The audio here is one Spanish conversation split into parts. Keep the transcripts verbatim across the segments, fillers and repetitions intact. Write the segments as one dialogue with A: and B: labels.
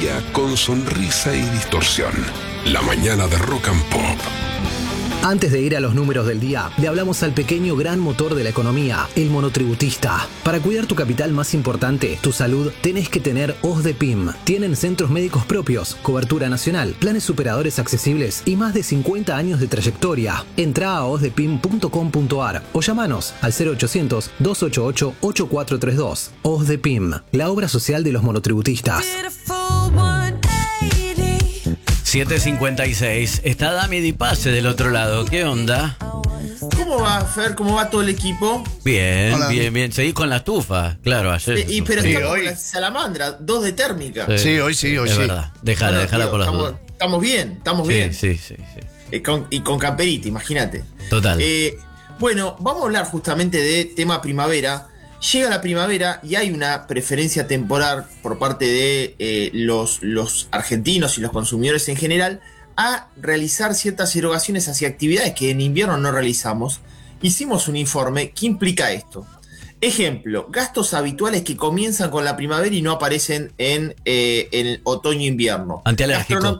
A: día con sonrisa y distorsión. La mañana de Rock and Pop.
B: Antes de ir a los números del día, le hablamos al pequeño gran motor de la economía, el monotributista. Para cuidar tu capital más importante, tu salud, tenés que tener OSDEPIM. Tienen centros médicos propios, cobertura nacional, planes superadores accesibles y más de cincuenta años de trayectoria. Entrá a osdepim punto com punto ar o llamanos al cero ochocientos, dos ochenta y ocho, ochenta y cuatro treinta y dos. OSDEPIM, la obra social de los monotributistas.
C: siete cincuenta y seis. Está Dami Di Pase del otro lado. ¿Qué onda?
D: ¿Cómo va, Fer? ¿Cómo va todo el equipo?
C: Bien,
E: Hola.
C: bien, bien. Seguís con la estufa. Claro, ayer.
D: Eh, y, pero
E: Sí,
D: estamos
E: hoy.
D: con la salamandra, dos de térmica.
E: Sí, hoy sí, hoy
C: es
E: sí.
C: verdad. Déjala,
D: Bueno,
C: déjala
D: tío,
C: por las
D: estamos,
C: dudas.
D: estamos bien, estamos
C: Sí,
D: bien.
C: sí, sí, sí.
D: Eh, con- y con camperita, imagínate.
C: Total.
D: Eh, bueno, vamos a hablar justamente de tema primavera. Llega la primavera y hay una preferencia temporal por parte de eh, los, los argentinos y los consumidores en general a realizar ciertas erogaciones hacia actividades que en invierno no realizamos. Hicimos un informe que implica esto. Ejemplo, gastos habituales que comienzan con la primavera y no aparecen en eh, el otoño-invierno.
C: Antialérgico.
D: Gastronom-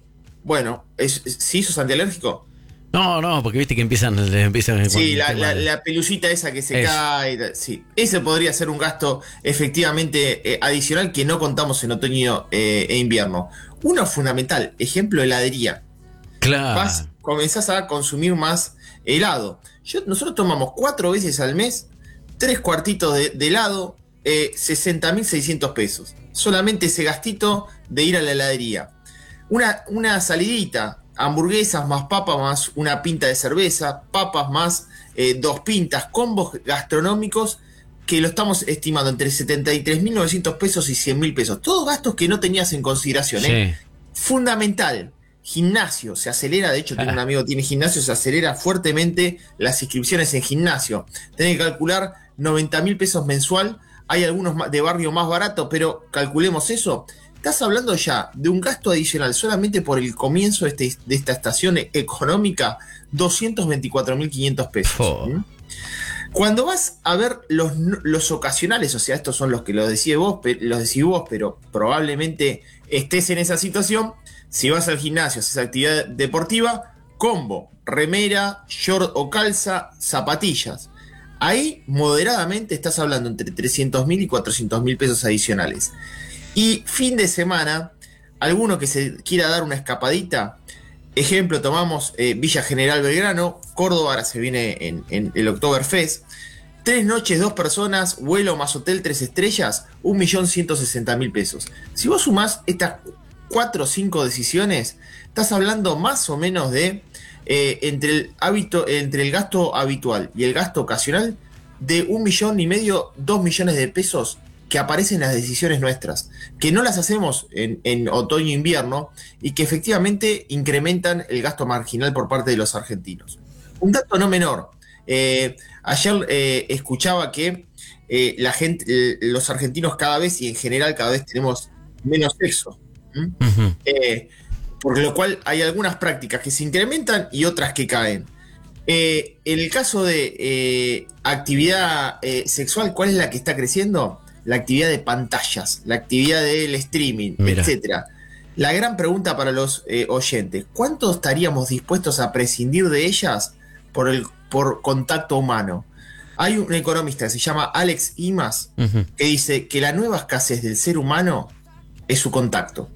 D: Bueno, es, es- ¿sí sos antialérgico?
C: No, no, porque viste que empiezan, empiezan con
D: Sí,
C: el
D: la,
C: tema
D: la,
C: de-
D: la pelucita esa que se
C: Eso.
D: cae. Sí, ese podría ser un gasto efectivamente eh, adicional que no contamos en otoño eh, e invierno. Uno fundamental, ejemplo, heladería.
C: Claro.
D: Vas, comenzás a consumir más helado. Yo, nosotros tomamos cuatro veces al mes, tres cuartitos de, de helado, eh, sesenta mil seiscientos pesos. Solamente ese gastito de ir a la heladería. Una, una salidita, hamburguesas más papas más una pinta de cerveza, papas más eh, dos pintas, combos gastronómicos que lo estamos estimando entre setenta y tres mil novecientos pesos y cien mil pesos. Todos gastos que no tenías en consideración. ¿eh?
C: Sí.
D: Fundamental. Gimnasio, se acelera, de hecho tengo
C: Ah.
D: un amigo que tiene gimnasio, se acelera fuertemente las inscripciones en gimnasio. Tenés que calcular noventa mil pesos mensual, hay algunos ma- de barrio más baratos, pero calculemos eso. Estás hablando ya de un gasto adicional solamente por el comienzo de, este- de esta estación e- económica, doscientos veinticuatro mil quinientos pesos.
C: Oh.
D: ¿Mm? Cuando vas a ver los, los ocasionales, o sea, estos son los que los decís vos, pe- los decís vos, pero probablemente estés en esa situación. Si vas al gimnasio, haces actividad deportiva, combo, remera, short o calza, zapatillas. Ahí moderadamente estás hablando entre trescientos mil y cuatrocientos mil pesos adicionales. Y fin de semana, alguno que se quiera dar una escapadita, ejemplo, tomamos eh, Villa General Belgrano, Córdoba, ahora se viene en, en el Oktoberfest. Tres noches, dos personas, vuelo más hotel tres estrellas, un millón ciento sesenta mil pesos. Si vos sumás estas cuatro o cinco decisiones, estás hablando más o menos de eh, entre el hábito, entre el gasto habitual y el gasto ocasional, de un millón y medio, dos millones de pesos que aparecen en las decisiones nuestras, que no las hacemos en, en otoño e invierno y que efectivamente incrementan el gasto marginal por parte de los argentinos. Un dato no menor. Eh, ayer eh, escuchaba que eh, la gente, eh, los argentinos cada vez y en general cada vez tenemos menos sexo. ¿Mm?
C: Ujú.
D: Eh, por lo cual hay algunas prácticas que se incrementan y otras que caen. Eh, en el caso de eh, actividad eh, sexual, ¿cuál es la que está creciendo? La actividad de pantallas, la actividad del streaming,
C: Mira.
D: etcétera. La gran pregunta para los eh, oyentes: ¿cuánto estaríamos dispuestos a prescindir de ellas por el por contacto humano? Hay un economista que se llama Alex Imas
C: Ujú.
D: que dice que la nueva escasez del ser humano es su contacto.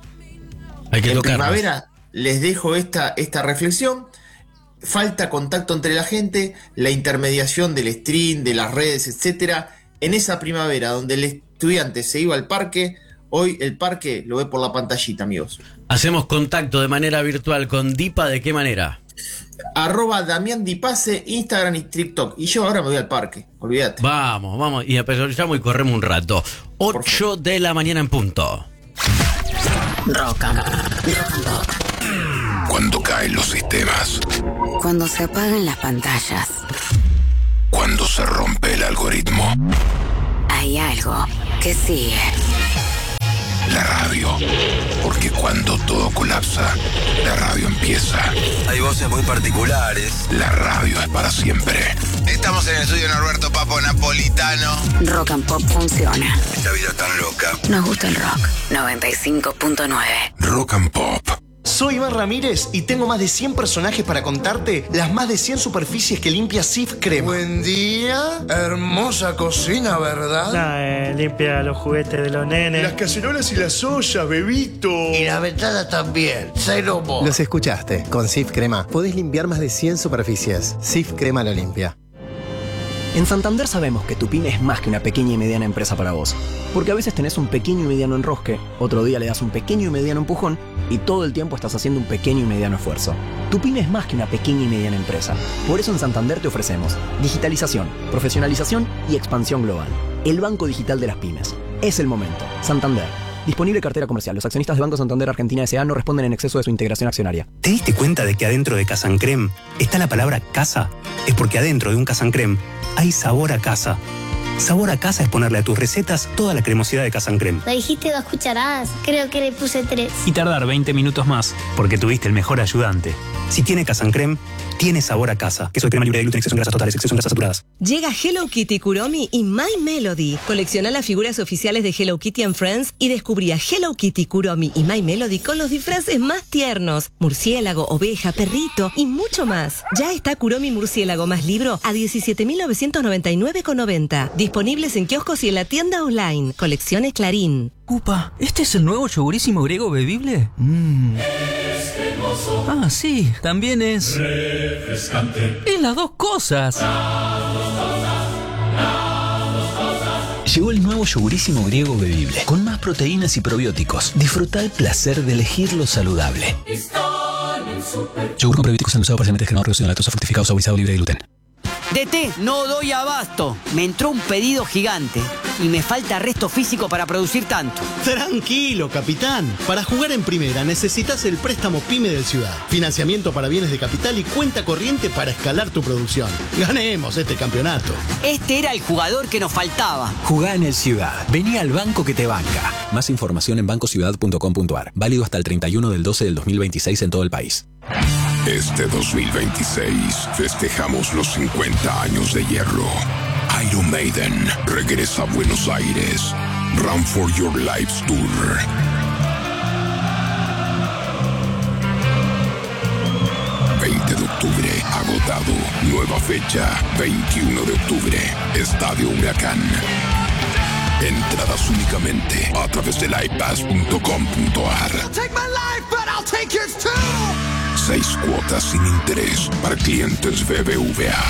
C: Hay que
D: En
C: tocarnos.
D: primavera les dejo esta, esta reflexión. Falta contacto entre la gente, la intermediación del stream, de las redes, etcétera. En esa primavera donde el estudiante se iba al parque, hoy el parque lo ve por la pantallita, amigos.
C: Hacemos contacto de manera virtual con Dipa, ¿de qué manera?
D: Arroba Damián Dipase, Instagram y TikTok. Y yo ahora me voy al parque, olvídate.
C: Vamos, vamos, y aprovechamos y corremos un rato. ocho de la mañana en punto.
F: Rock and Pop.
A: Cuando caen los sistemas.
F: Cuando se apagan las pantallas,
A: Cuando se rompe el algoritmo.
F: hay algo que sigue.
A: La radio. Porque cuando todo colapsa, la radio empieza.
E: Hay voces muy particulares.
A: La radio es para siempre.
E: Estamos en el estudio Norberto Papo Napolitano.
F: Rock and Pop funciona.
E: Esta vida tan loca.
F: Nos gusta el rock. noventa y cinco punto nueve.
A: Rock and Pop.
G: Soy Iván Ramírez y tengo más de cien personajes para contarte las más de cien superficies que limpia Cif Crema.
H: Buen día. Hermosa cocina, ¿verdad?
I: No, eh, limpia los juguetes de los nenes.
H: Las cacerolas y las ollas, bebito.
G: Y la ventana también. Cero mo.
J: Los escuchaste. Con Cif Crema podés limpiar más de cien superficies. Cif Crema lo limpia.
B: En Santander sabemos que tu pyme es más que una pequeña y mediana empresa para vos. Porque a veces tenés un pequeño y mediano enrosque, otro día le das un pequeño y mediano empujón y todo el tiempo estás haciendo un pequeño y mediano esfuerzo. Tu pyme es más que una pequeña y mediana empresa. Por eso en Santander te ofrecemos digitalización, profesionalización y expansión global. El banco digital de las pymes. Es el momento. Santander. Disponible cartera comercial. Los accionistas de Banco Santander Argentina S A no responden en exceso de su integración accionaria.
K: ¿Te diste cuenta de que adentro de Casa en Creme está la palabra casa? Es porque adentro de un Casa en Creme hay sabor a casa. Sabor a casa es ponerle a tus recetas toda la cremosidad de Casa en Creme.
L: Me dijiste dos cucharadas, creo que le puse tres.
K: Y tardar veinte minutos más, porque tuviste el mejor ayudante. Si tiene Casa en Creme, tiene sabor a casa. Queso de crema libre de gluten, exceso en grasas totales, exceso en grasas saturadas.
M: Llega Hello Kitty, Kuromi y My Melody. Colecciona las figuras oficiales de Hello Kitty and Friends y descubrí a Hello Kitty, Kuromi y My Melody con los disfraces más tiernos. Murciélago, oveja, perrito y mucho más. Ya está Kuromi Murciélago más libro a diecisiete mil novecientos noventa y nueve con noventa. Disponibles en kioscos y en la tienda online. Colecciones Clarín.
N: Upa, ¿este es el nuevo yogurísimo griego bebible? Mmm. Ah, sí, también es... refrescante. Es las dos cosas.
O: Llegó el nuevo yogurísimo griego bebible, con más proteínas y probióticos. Disfruta el placer de elegir lo saludable. Yogur con probióticos endulzado parcialmente descremado, reducido en lactosa, fructificado, suavizado, libre de gluten.
P: D T, no doy abasto. Me entró un pedido gigante y me falta resto físico para producir tanto.
Q: Tranquilo, capitán. Para jugar en primera necesitas el préstamo PYME del Ciudad. Financiamiento para bienes de capital y cuenta corriente para escalar tu producción. Ganemos este campeonato.
P: Este era el jugador que nos faltaba.
O: Jugá en el Ciudad. Vení al banco que te banca. Más información en bancociudad punto com punto ar. Válido hasta el treinta y uno del doce del dos mil veintiséis en todo el país.
A: Este dos mil veintiséis festejamos los cincuenta años de Hierro. Iron Maiden regresa a Buenos Aires. Run for Your Lives Tour. veinte de octubre, agotado. Nueva fecha, veintiuno de octubre, Estadio Huracán. Entradas únicamente a través de live pass punto com punto ar. Seis cuotas sin interés para clientes B B V A.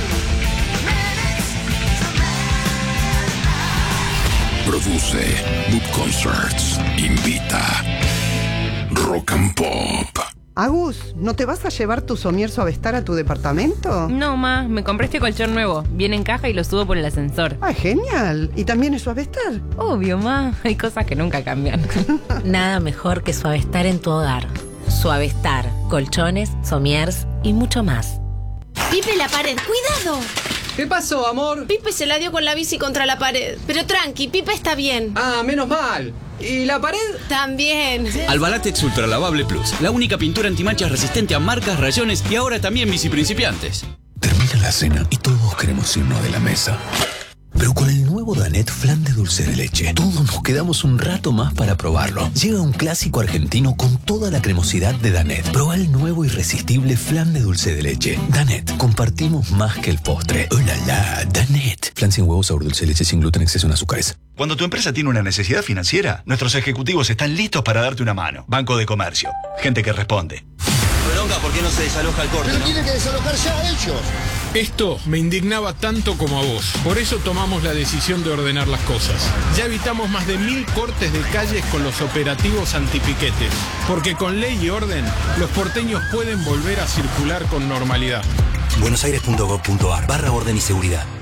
A: Produce Loop Concerts. Invita Rock and Pop.
R: Agus, ¿no te vas a llevar tu somier Suavestar a tu departamento?
S: No, ma, me compré este colchón nuevo. Viene en caja y lo subo por el ascensor.
R: ¡Ah, genial! ¿Y también es Suavestar?
S: Obvio, ma. Hay cosas que nunca cambian.
T: Nada mejor que Suavestar en tu hogar. Suavestar, colchones, somiers y mucho más.
L: Pipe, la pared, ¡cuidado!
U: ¿Qué pasó, amor?
L: Pipe se la dio con la bici contra la pared. Pero tranqui, Pipe está bien.
U: Ah, menos mal. ¿Y la pared?
L: También.
V: Albalatex Ultra Lavable Plus, la única pintura antimanchas resistente a marcas, rayones y ahora también bici principiantes.
O: Termina la cena y todos queremos irnos de la mesa. Pero con el nuevo Danet Flan de dulce de leche, todos nos quedamos un rato más para probarlo. Llega un clásico argentino con toda la cremosidad de Danet. Proba el nuevo irresistible Flan de dulce de leche. Danet, compartimos más que el postre. ¡Oh, la, la! Danet. Flan sin huevos, sabor dulce de leche, sin gluten, exceso en azúcares.
W: Cuando tu empresa tiene una necesidad financiera, nuestros ejecutivos están listos para darte una mano. Banco de Comercio. Gente que responde.
E: Bronca, ¿por qué no se desaloja el corte?
H: Pero
E: ¿no?
H: tiene que desalojar ya ellos.
X: Esto me indignaba tanto como a vos. Por eso tomamos la decisión de ordenar las cosas. Ya evitamos más de mil cortes de calles con los operativos antipiquetes. Porque con ley y orden, los porteños pueden volver a circular con normalidad.
O: buenosaires punto gov punto ar barra orden y seguridad.